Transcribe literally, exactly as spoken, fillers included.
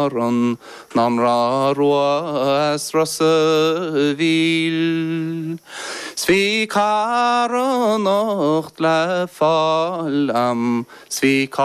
karon namra roas rosevil Svi karon ocht le fallam Svi